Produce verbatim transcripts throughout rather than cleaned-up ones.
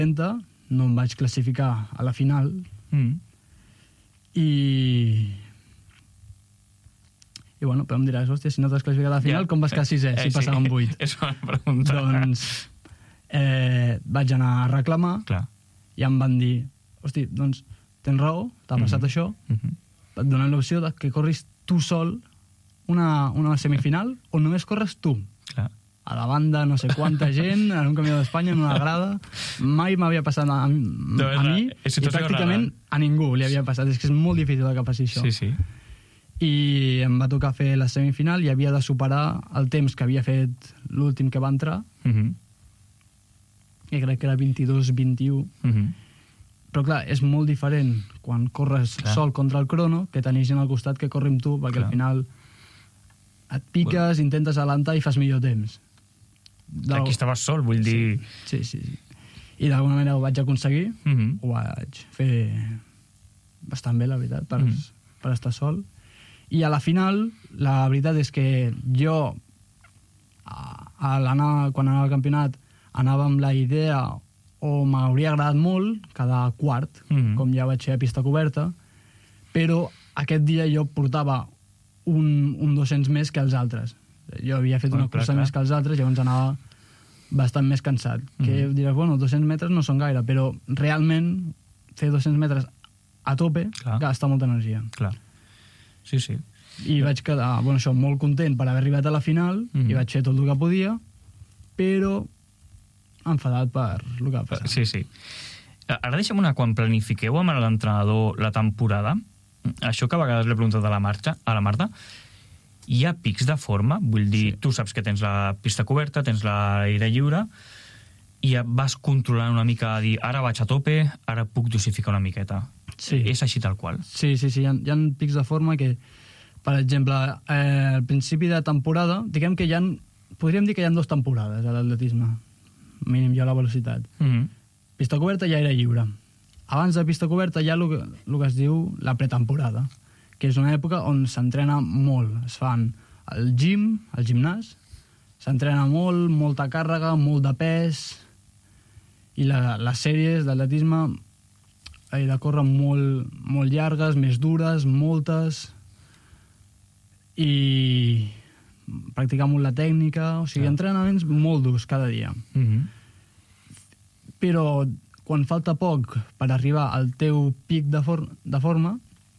no em vaig classificar a la final Mm. i... I bueno, però em diràs, hòstia, si no t'has classificat a la final, Ja. com vas quedar sisè, si Eh, sí. passaven vuit? És una pregunta. Doncs eh, vaig anar a reclamar Clar. i em van dir, hosti, doncs tens raó, t'ha Mhm. passat això, Mhm. et donen l'opció de que corris tu sol una, una semifinal on només corres tu. Clar. A la banda, no sé quanta gent, en un camió d'Espanya, en una grada. Mai m'havia passat a, a, a mi és i situació pràcticament rara. a ningú li havia passat. És que és molt difícil que passi això. Sí, sí. I em va tocar fer la semifinal i havia de superar el temps que havia fet l'últim que va entrar, Mhm. que crec que era vint-i-dos vint i u. Mhm. Però clar, és molt diferent quan corres Clar. sol contra el crono que tenir gent al costat que corri amb tu, perquè Clar. al final et piques, intentes adelantar i fas millor temps. D'al- Aquí estaves sol, vull dir... Sí, sí, sí. I d'alguna manera ho vaig aconseguir, Mhm. ho vaig fer bastant bé, la veritat, per, Mhm. per estar sol. I a la final, la veritat és que jo, a, a l'anar, quan anava al campionat, anava amb la idea, o m'hauria agradat molt, quedar quart, Mhm. com ja vaig fer a pista coberta, però aquest dia jo portava un, un dos-cents més que els altres. Jo havia fet Bueno, una clar, cursa clar. més que els altres, llavors anava bastant més cansat. Que Mhm. diràs, bueno, dos-cents metres no són gaire, però realment fer dos-cents metres a tope Clar. gasta molta energia. Clar. Sí, sí. I vaig quedar, bueno, això, molt content per haver arribat a la final, Mhm. i vaig fer tot el que podia, però enfadat per el que va passar. Sí, sí. Ara deixa'm una, quan planifiqueu amb l'entrenador la temporada, això que a vegades l'he preguntat a la Marta, a la Marta, hi ha pics de forma? Vull dir, Sí. tu saps que tens la pista coberta, tens l'aire lliure, i vas controlant una mica a dir, ara vaig a tope, ara puc dosificar una miqueta. Sí. És així tal qual. Sí, sí, sí, hi ha, hi ha pics de forma que, per exemple, eh, al principi de temporada, diguem que hi ha, podríem dir que hi ha dues temporades a l'atletisme, mínim jo a la velocitat. Mm-hmm. Pista coberta i aire lliure. Abans de pista coberta hi ha el que, el que es diu la pretemporada, que és una època on s'entrena molt. Es fan al gym, al gimnàs, s'entrena molt, molta càrrega, molt de pes, i la, les sèries d'atletisme he de córrer molt, molt llargues, més dures, moltes, i practicar molt la tècnica, o sigui, Ah. entrenaments molt durs cada dia. Mm-hmm. Però quan falta poc per arribar al teu pic de, for de forma,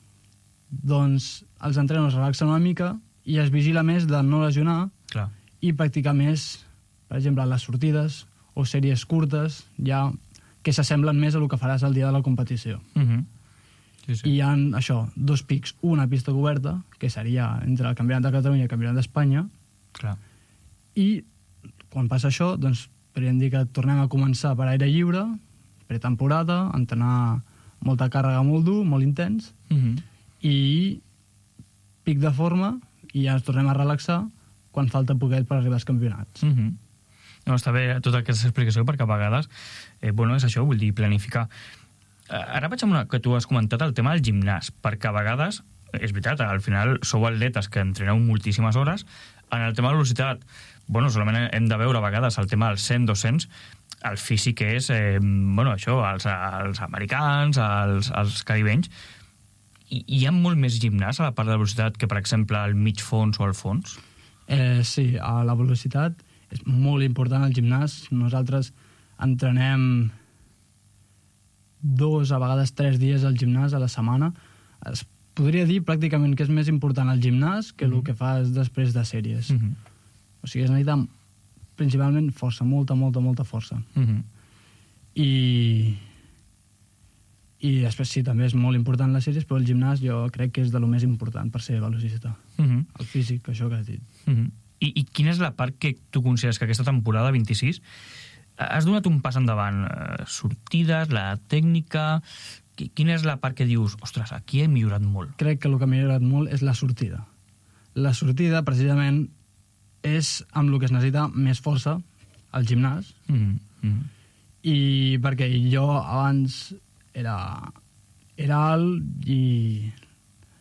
doncs els entrenadors relaxen una mica i es vigila més de no lesionar Clar. i practicar més, per exemple, les sortides o sèries curtes, ja que s'assemblen més a el que faràs el dia de la competició. Mm-hmm. Sí, sí. I hi ha, això, dos pics, una pista coberta, que seria entre el Campionat de Catalunya i el Campionat d'Espanya, Clar. i quan passa això, doncs podríem dir que tornem a començar per aire lliure, pretemporada, entrenar molta càrrega molt dur, molt intens, Mm-hmm. i pic de forma, i ja ens tornem a relaxar quan falta poquet per arribar als campionats. Mm-hmm. No, està bé tota aquesta explicació, perquè a vegades, eh, bueno, és això, vull dir, planificar. Eh, Ara vaig amb una que tu has comentat, el tema del gimnàs, perquè a vegades, és veritat, al final sou atletes que entreneu moltíssimes hores, en el tema de velocitat, bueno, solament hem de veure a vegades el tema dels cent dos-cents, el físic és, eh, bueno, això, els, els americans, els, els caribenys, i hi ha molt més gimnàs a la part de velocitat que, per exemple, al mig fons o al fons? Eh, sí, a la velocitat és molt important el gimnàs. Nosaltres entrenem dos, a vegades tres dies al gimnàs a la setmana. Es podria dir pràcticament que és més important el gimnàs que mm-hmm. el que fas després de sèries. Mm-hmm. O sigui, es necessita principalment força, molta, molta, molta força. Mm-hmm. I... I després sí, també és molt important les sèries, però el gimnàs jo crec que és de lo més important per ser velocista. Mm-hmm. El físic, això que has dit. Mm-hmm. I, I quina és la part que tu consideres que aquesta temporada vint-i-sis has donat un pas endavant? Eh, sortides, la tècnica... Qui- Quina és la part que dius, ostres, aquí he millorat molt? Crec que el que m'ha agradat molt és la sortida. La sortida, precisament, és amb el que es necessita més força al gimnàs, Mm-hmm. Mm-hmm. i perquè jo abans era, era alt i,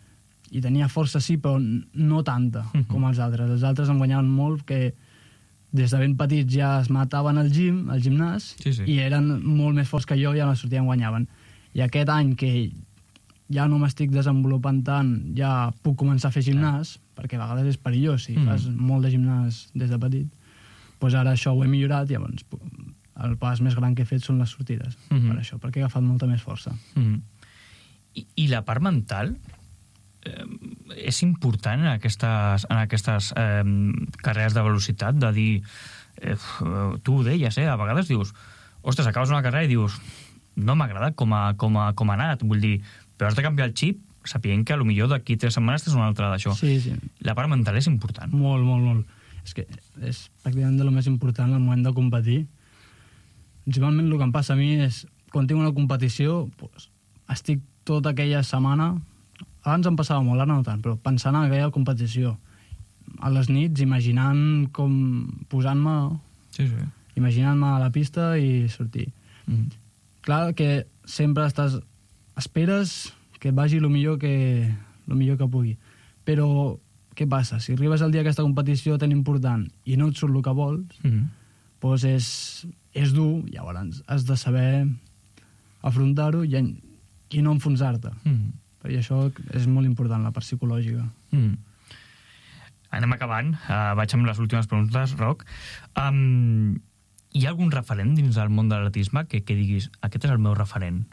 i tenia força, sí, però no tanta Mhm. com els altres. Els altres em guanyaven molt, que des de ben petits ja es mataven al gym, al gimnàs, Sí, sí. i eren molt més forts que jo i a la sortida em guanyaven. I aquest any que ja no m'estic desenvolupant tant, ja puc començar a fer gimnàs, perquè a vegades és perillós si Mm. fas molt de gimnàs des de petit. Doncs ara això ho he millorat i llavors el pas més gran que he fet són les sortides, Mhm. per això, perquè he agafat molta més força. Mm. I, I la part mental eh, és important en aquestes, en aquestes eh, carreres de velocitat, de dir, eh, tu ho deies, eh, a vegades dius, ostres, acabes una carrera i dius, no m'ha agradat com ha, com, ha, com ha anat, vull dir, però has de canviar el xip sapient que potser d'aquí tres setmanes tens una altra d'això. Sí, sí. La part mental és important. Molt, molt, molt. És que és pràcticament de lo més important al moment de competir. Principalment el que em passa a mi és, quan tinc una competició, doncs, estic tota aquella setmana, abans em passava molt, ara no tant, però pensant en aquella competició, a les nits, imaginant com, posant-me, Sí, sí. imaginant-me a la pista i sortir. Mm. Clar que sempre estàs, esperes que vagi el millor que, el millor que pugui, però què passa? Si arribes al dia d'aquesta competició tan important i no et surt el que vols, Mm. doncs és, és dur, llavors has de saber afrontar-ho i, i no enfonsar-te. Mm. I això és molt important, la part psicològica. Mm. Anem acabant. Uh, vaig amb les últimes preguntes, Roc. Um, hi ha algun referent dins del món de l'atletisme que, que diguis, aquest és el meu referent?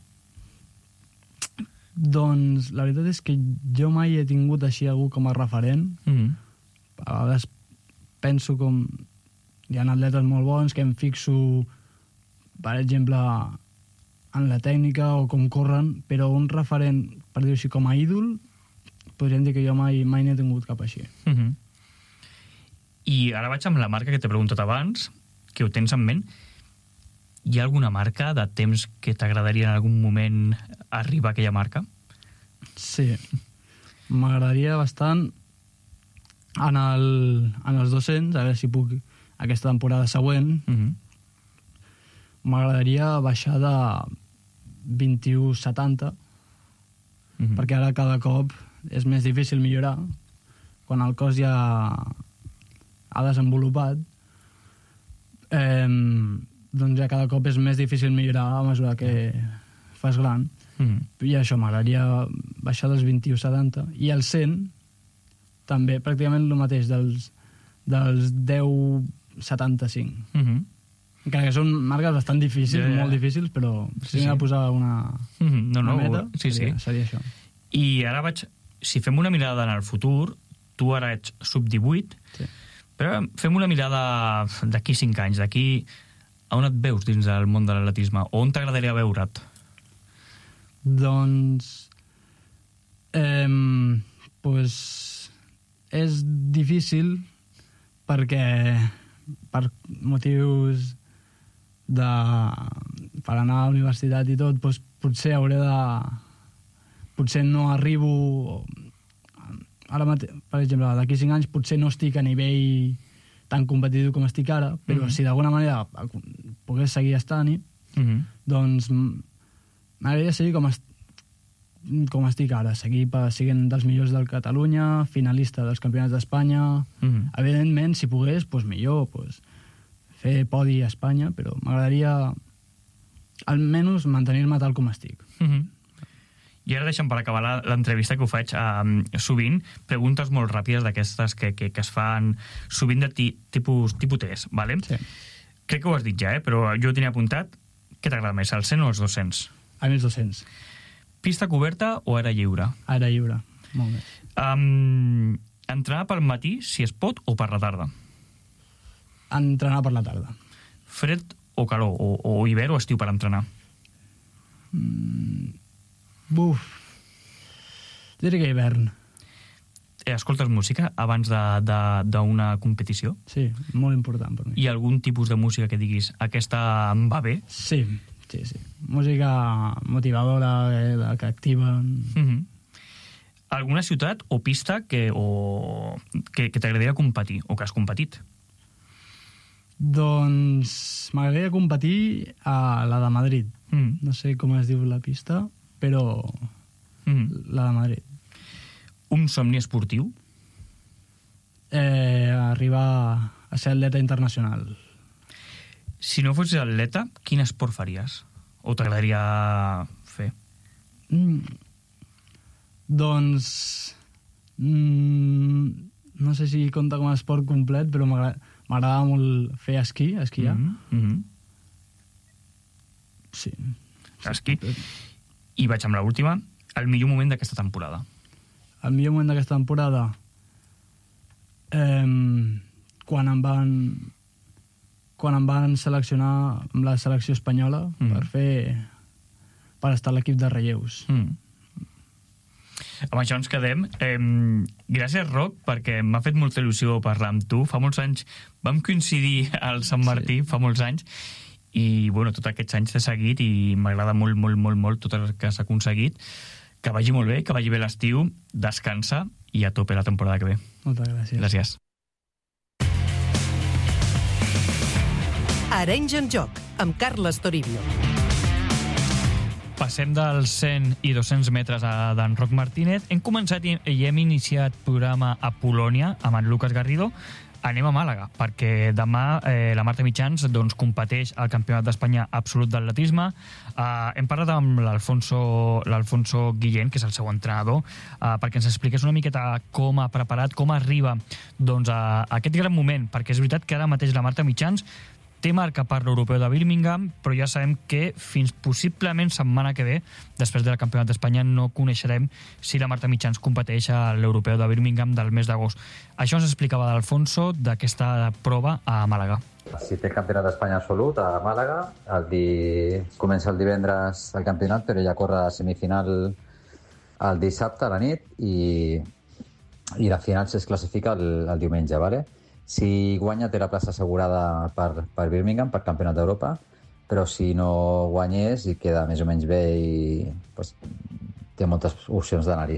Doncs la veritat és que jo mai he tingut així algú com a referent. Mm. A vegades penso com... Hi ha atletes molt bons que em fixo, per exemple, en la tècnica o com corren, però un referent, per dir-ho així, com a ídol, podríem dir que jo mai mai n'he tingut cap així. Mm -hmm. I ara vaig amb la marca que t'he preguntat abans, que ho tens en ment. Hi ha alguna marca de temps que t'agradaria en algun moment arribar a aquella marca? Sí. M'agradaria bastant en, el, en els dos-cents, a veure si puc aquesta temporada següent, Mm -hmm. m'agradaria baixar de vint-i-u setanta, Mm -hmm. perquè ara cada cop és més difícil millorar quan el cos ja ha desenvolupat, eh, doncs ja cada cop és més difícil millorar a mesura que fas gran. Mm -hmm. I això, m'agradaria baixar dels vint-i-u setanta, i el cent també pràcticament el mateix, dels, dels deu setanta-cinc. Mm -hmm. Encara que són marques bastant difícils, Ja, ja. molt difícils, però Sí, si m'he sí. de posar una, Mm -hmm. No, no, una meta, sí, seria, sí. seria això. I ara vaig... Si fem una mirada en el futur, tu ara ets sub divuit, Sí. però fem una mirada d'aquí cinc anys, d'aquí... A on et veus dins del món de l'atletisme? O on t'agradaria veure't? Doncs... Eh, pues, és difícil perquè per motius de... per anar a la universitat i tot, doncs potser hauré de... potser no arribo... Ara mate... per exemple, d'aquí cinc anys potser no estic a nivell tan competitiu com estic ara, però Mhm. si d'alguna manera pogués seguir estant-hi, Mm -hmm. doncs m'agradaria seguir com, est com estic ara, seguir per, siguent dels millors del Catalunya, finalista dels campionats d'Espanya. Mm -hmm. Evidentment, si pogués, doncs millor, doncs, fer podi a Espanya, però m'agradaria almenys mantenir-me tal com estic. Mm -hmm. I ara deixem per acabar la- l'entrevista, que ho faig um, sovint, preguntes molt ràpides d'aquestes que, que, que es fan sovint de ti, tipus, tipus test, ¿vale? Sí. Crec que ho has dit ja, eh? Però jo tenia apuntat. Què t'agrada més, el cent o els dos-cents? A més dos-cents. Pista coberta o aire lliure? Aire lliure. Molt bé. Um, entrenar pel matí, si es pot, o per la tarda? Entrenar per la tarda. Fred o calor? O, o hivern o estiu per entrenar? Mm. Buf. Diré que hivern. Eh, escoltes música abans d'una competició? Sí, molt important per mi. Hi ha algun tipus de música que diguis aquesta em va bé? Sí, sí, sí. Música motivadora, eh, que activa. Mm-hmm. Alguna ciutat o pista que, o, que, que t'agradaria competir o que has competit? Doncs m'agradaria competir a la de Madrid. Mm. No sé com es diu la pista, però Mm. la de Madrid. Un somni esportiu? Eh, arribar a ser atleta internacional. Si no fossis atleta, quin esport faries? O t'agradaria fer? Mm. Doncs... Mm, no sé si compta com a esport complet, però m'agrada molt fer esquí, esquiar. Mm-hmm. Sí. Esquí. I vaig amb l'última. El millor moment d'aquesta temporada. El millor moment d'aquesta temporada... Eh, quan em van... quan em van seleccionar amb la selecció espanyola mm. per fer... per estar a l'equip de relleus. Mm. Amb això ens quedem. Eh, gràcies, Roc, perquè m'ha fet molta il·lusió parlar amb tu. Fa molts anys vam coincidir al Sant Martí, sí. fa molts anys, i bueno, tots aquests anys t'he seguit i m'agrada molt, molt, molt, molt tot el que s'ha aconseguit. Que vagi molt bé, que vagi bé l'estiu, descansa i a tope la temporada que ve. Moltes gràcies. Gràcies. Arenys en joc, amb Carles Toribio. Passem dels cent i dos-cents metres a d'en Roc Martínez. Hem començat i hem iniciat programa a Polònia amb en Lucas Garrido. Anem a Màlaga, perquè demà eh, la Marta Mitjans doncs, competeix al Campionat d'Espanya absolut d'atletisme. Eh, hem parlat amb l'Alfonso l'Alfonso Guillén, que és el seu entrenador, eh, perquè ens expliqués una miqueta com ha preparat, com arriba doncs, a, a aquest gran moment, perquè és veritat que ara mateix la Marta Mitjans té marca per l'Europeu de Birmingham, però ja sabem que fins possiblement setmana que ve, després del Campionat d'Espanya, no coneixerem si la Marta Mitjans competeix a l'Europeu de Birmingham del mes d'agost. Això ens explicava d'Alfonso d'aquesta prova a Màlaga. Sí, té Campionat d'Espanya absolut a Màlaga. El di... Comença el divendres el campionat, però ja corre la semifinal el dissabte a la nit i, i la final es classifica el, el diumenge, ¿vale? Si guanya té la plaça assegurada per, per Birmingham, per Campionat d'Europa, però si no guanyés i queda més o menys bé i pues, té moltes opcions d'anar-hi.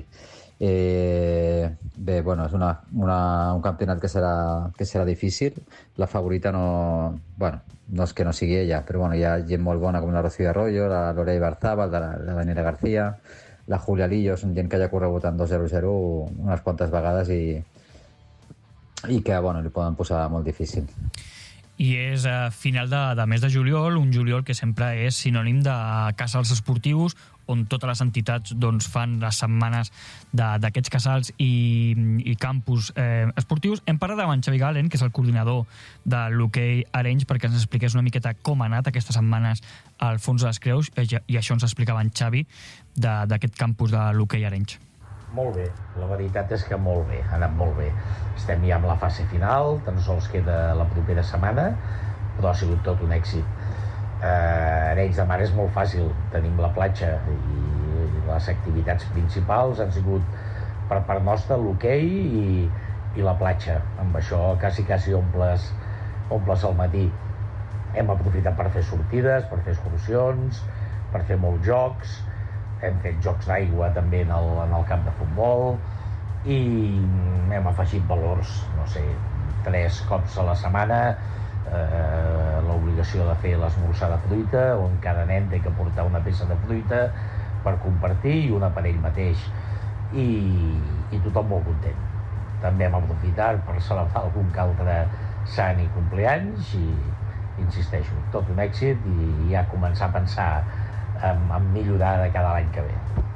Eh, bé, bueno, és una, una, un campionat que serà, que serà difícil. La favorita no... Bueno, no és que no sigui ella, però bueno, hi ha gent molt bona com la Rocío Arroyo, la Lorena Ibarzábal, la, la Daniela García, la Julia Lillo, són gent que ja ha corregut en dos zero zero unes quantes vegades i i que bueno, li poden posar molt difícil. I és a final de, de mes de juliol, un juliol que sempre és sinònim de casals esportius, on totes les entitats doncs, fan les setmanes d'aquests casals i, i campus eh, esportius. Hem parlat amb en Xavi Galen, que és el coordinador de l'hoquei Arenys, perquè ens expliqués una miqueta com ha anat aquestes setmanes al Fons de les Creus, i això ens explicava en Xavi d'aquest campus de l'hoquei Arenys. Molt bé, la veritat és que molt bé, ha anat molt bé. Estem ja amb la fase final, tan sols queda la propera setmana, però ha sigut tot un èxit. Eh, Arenys de Mar és molt fàcil, tenim la platja i les activitats principals han sigut per part nostra l'hoquei i, i la platja. Amb això quasi, quasi omples, omples al matí. Hem aprofitat per fer sortides, per fer excursions, per fer molts jocs. Hem fet jocs d'aigua també en el, en el camp de futbol i hem afegit valors, no sé, tres cops a la setmana, eh, l'obligació de fer l'esmorzar de fruita, on cada nen té que portar una peça de fruita per compartir i una per ell mateix. I, i tothom molt content. També hem aprofitat per celebrar algun que altre sant i compleanys i, insisteixo, tot un èxit i ja començar a pensar en, en millorar de cada any que ve.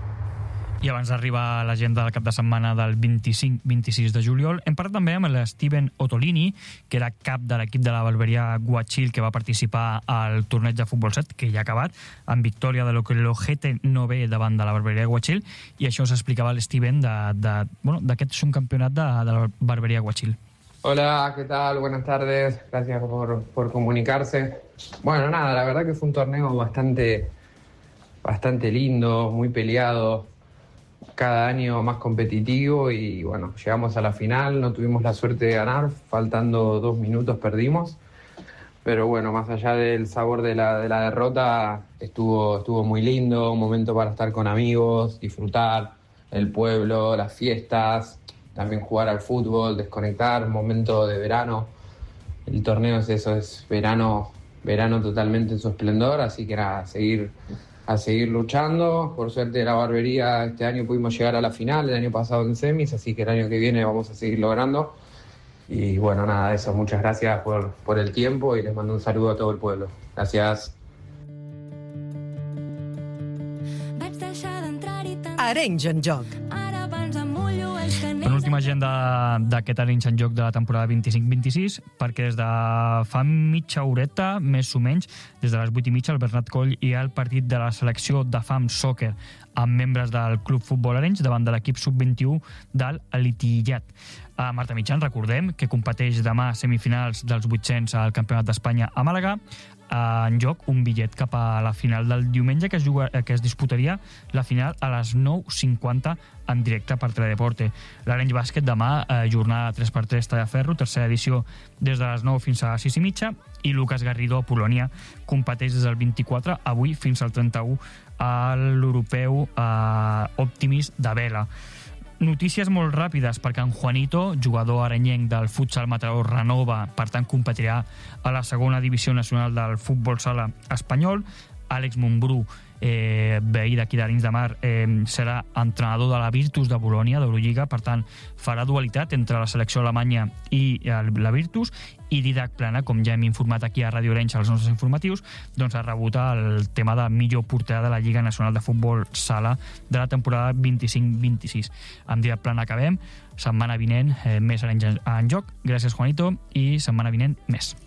I abans d'arribar a l'agenda del cap de setmana del vint-i-cinc vint-i-sis de juliol, hem parlat també amb l'Steven Ottolini, que era cap de l'equip de la Barberia Guachil, que va participar al torneig de futbol set, que ja ha acabat, amb victòria de l'Ojete Nové davant de la Barberia Guachil, i això s'explicava l'Steven d'aquest bueno, subcampionat de, de la Barberia Guachil. Hola, ¿qué tal? Buenas tardes. Gracias por, por comunicarse. Bueno, nada, la verdad que fue un torneo bastante, bastante lindo, muy peleado, cada año más competitivo y bueno, llegamos a la final, no tuvimos la suerte de ganar, faltando dos minutos perdimos, pero bueno, más allá del sabor de la, de la derrota, estuvo, estuvo muy lindo, un momento para estar con amigos, disfrutar el pueblo, las fiestas, también jugar al fútbol, desconectar, un momento de verano. El torneo es eso, es verano, verano totalmente en su esplendor, así que nada, a seguir, a seguir luchando. Por suerte la barbería este año pudimos llegar a la final, el año pasado en semis, así que el año que viene vamos a seguir logrando. Y bueno, nada, eso. Muchas gracias por, por el tiempo y les mando un saludo a todo el pueblo. Gracias. Arenys en joc. Penúltima agenda d'aquest Arenys en joc de la temporada vint-i-cinc vint-i-sis, perquè des de fa mitja horeta, més o menys, des de les vuit i mitja, el Bernat Coll hi ha el partit de la selecció de F A M Soccer amb membres del Club Futbol Arenys davant de l'equip sub vint-i-u del Litillat. A Marta Mitjan, recordem, que competeix demà a semifinals dels vuit-cents al Campionat d'Espanya a Màlaga, en joc un bitllet cap a la final del diumenge, que es, juga, que es disputaria la final a les nou cinquanta en directe per Teledeporte. L'Arenys Bàsquet demà, eh, jornada tres per tres Tallaferro, tercera edició des de les nou fins a les sis i mitja, i Lucas Garrido a Polònia competeix des del vint-i-quatre avui fins al trenta-u a l'europeu eh, Optimis de vela. Notícies molt ràpides, perquè en Juanito, jugador arenyenc del futsal Mataró, renova, per tant competirà a la segona divisió nacional del futbol sala espanyol. Àlex Montbrú, eh, veí d'aquí d'Arenys de Mar, eh, serà entrenador de la Virtus de Bolònia, d'Eurolliga, per tant farà dualitat entre la selecció alemanya i el, la Virtus. I Didac Plana, com ja hem informat aquí a Ràdio Arenys als nostres informatius, doncs ha rebut el tema de millor porter de la Lliga Nacional de Futbol Sala de la temporada vint-i-cinc vint-i-sis. Amb Didac Plana acabem. Setmana vinent, eh, més Arenys en joc. Gràcies, Juanito, i setmana vinent més.